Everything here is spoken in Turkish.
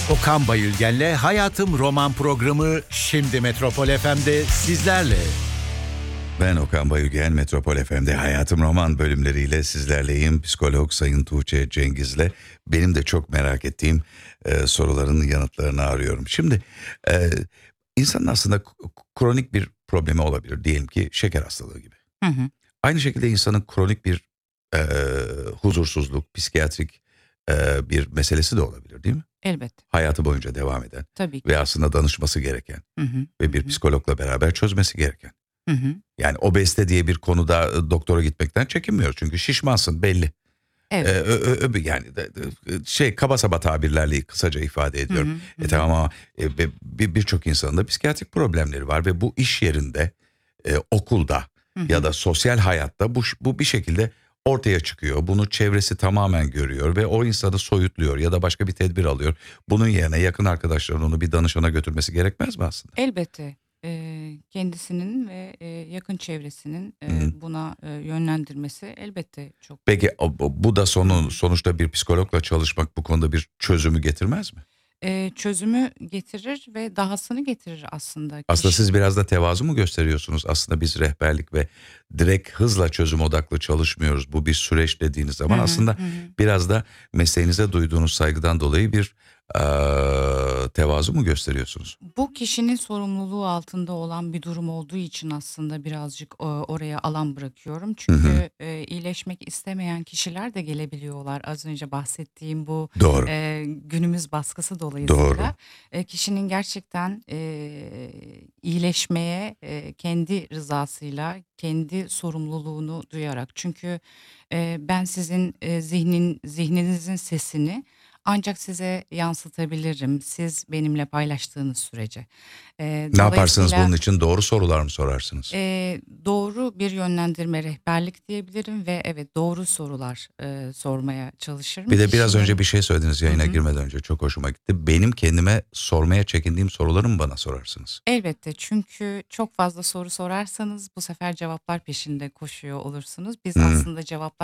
Okan Bayülgen'le Hayatım Roman programı şimdi Metropol FM'de sizlerle. Ben Okan Bayülgen, Metropol FM'de Hayatım Roman bölümleriyle sizlerleyim. Psikolog Sayın Tuğçe Cengiz'le benim de çok merak ettiğim soruların yanıtlarını arıyorum. Şimdi insanın aslında kronik bir problemi olabilir. Diyelim ki şeker hastalığı gibi. Hı hı. Aynı şekilde insanın kronik bir huzursuzluk, psikiyatrik bir meselesi de olabilir değil mi? Elbette. Hayatı boyunca devam eden Tabii ki. ve aslında danışması gereken Hı hı. ve bir psikologla beraber çözmesi gereken. Hı hı. Yani obezite diye bir konuda doktora gitmekten çekinmiyor çünkü şişmansın belli. Evet. Yani kaba saba tabirlerle kısaca ifade ediyorum. Hı hı. Tamam ama birçok insanın da psikiyatrik problemleri var ve bu iş yerinde, okulda Hı hı. ya da sosyal hayatta bu bir şekilde ortaya çıkıyor. Bunu çevresi tamamen görüyor ve o insanı soyutluyor ya da başka bir tedbir alıyor. Bunun yerine yakın arkadaşların onu bir danışana götürmesi gerekmez mi aslında? Elbette. Kendisinin ve yakın çevresinin Hı. buna yönlendirmesi elbette çok. Peki bu da sonuçta bir psikologla çalışmak bu konuda bir çözümü getirmez mi? Çözümü getirir ve dahasını getirir aslında Aslında kişi. siz biraz da tevazu mu gösteriyorsunuz? Aslında biz rehberlik ve direkt hızla çözüm odaklı çalışmıyoruz. Bu bir süreç dediğiniz Hı zaman hı. aslında Hı hı. biraz da mesleğinize duyduğunuz saygıdan dolayı bir tevazu mu gösteriyorsunuz? Bu kişinin sorumluluğu altında olan bir durum olduğu için aslında birazcık oraya alan bırakıyorum. Hı hı. Çünkü iyileşmek istemeyen kişiler de gelebiliyorlar. Az önce bahsettiğim bu Doğru, günümüz baskısı doğru. dolayısıyla kişinin gerçekten iyileşmeye kendi rızasıyla, kendi sorumluluğunu duyarak. Çünkü ben sizin zihninizin sesini ancak size yansıtabilirim, siz benimle paylaştığınız sürece. Ne yaparsınız Dolayısıyla bunun için? Doğru sorular mı sorarsınız? doğru bir yönlendirme, rehberlik diyebilirim ve evet doğru sorular sormaya çalışırım Bir de biraz önce kişinin. bir şey söylediniz Hı yayına hı. girmeden önce çok hoşuma gitti. Benim kendime sormaya çekindiğim soruları mı bana sorarsınız? Elbette çünkü çok fazla soru sorarsanız bu sefer cevaplar peşinde koşuyor olursunuz. Biz Hı. aslında cevaplar